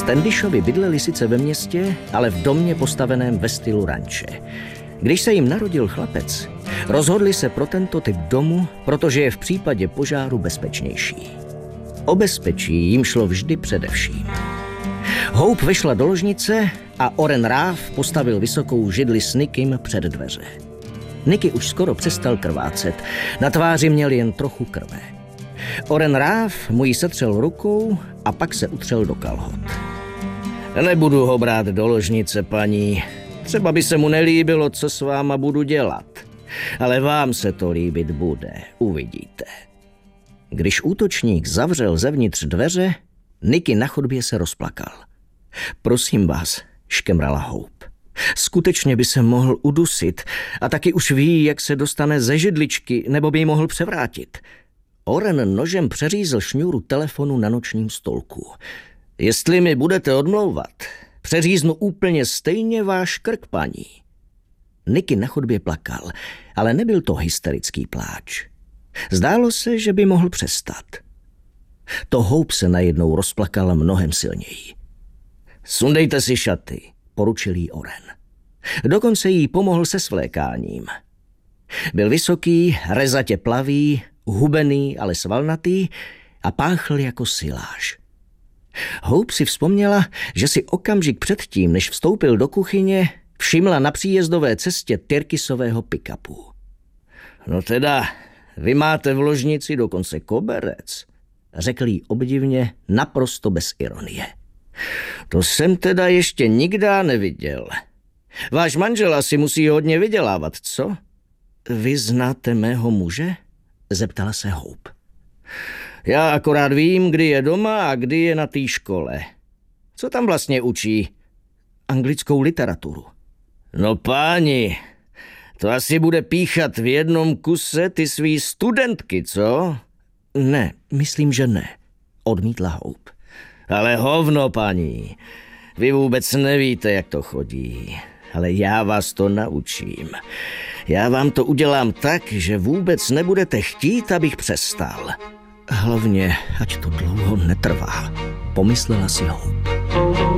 Standishovi bydleli sice ve městě, ale v domě postaveném ve stylu ranče. Když se jim narodil chlapec, rozhodli se pro tento typ domu, protože je v případě požáru bezpečnější. O bezpečí jim šlo vždy především. Hope vešla do ložnice a Oren Raff postavil vysokou židli s Nickym před dveře. Nicky už skoro přestal krvácet, na tváři měl jen trochu krve. Oren Raff mu ji setřel rukou a pak se utřel do kalhot. Nebudu ho brát do ložnice, paní. Třeba by se mu nelíbilo, co s váma budu dělat. Ale vám se to líbit bude, uvidíte. Když útočník zavřel zevnitř dveře, Nicky na chodbě se rozplakal. Prosím vás, škemrala Hope. Skutečně by se mohl udusit a taky už ví, jak se dostane ze židličky, nebo by ji mohl převrátit. Oren nožem přeřízl šňůru telefonu na nočním stolku. Jestli mi budete odmlouvat, přeříznu úplně stejně váš krk, paní. Nicky na chodbě plakal, ale nebyl to hysterický pláč. Zdálo se, že by mohl přestat. To Hope se najednou rozplakala mnohem silněji. Sundejte si šaty, poručil jí Oren. Dokonce jí pomohl se svlékáním. Byl vysoký, rezatě plavý, hubený, ale svalnatý a páchl jako siláš. Hope si vzpomněla, že si okamžik předtím, než vstoupil do kuchyně, všimla na příjezdové cestě Tyrkisového pick-upu. No teda, vy máte v ložnici dokonce koberec, řekl jí obdivně, naprosto bez ironie. To jsem teda ještě nikdy neviděl. Váš manžel asi musí hodně vydělávat, co? Vy znáte mého muže? Zeptala se Hope. Já akorát vím, kdy je doma a kdy je na té škole. Co tam vlastně učí? Anglickou literaturu. No páni, to asi bude píchat v jednom kuse ty svý studentky, co? Ne, myslím, že ne, odmítla Hope. Ale hovno, paní, vy vůbec nevíte, jak to chodí, ale já vás to naučím. Já vám to udělám tak, že vůbec nebudete chtít, abych přestal. Hlavně, ať to dlouho netrvá, pomyslela si Hope.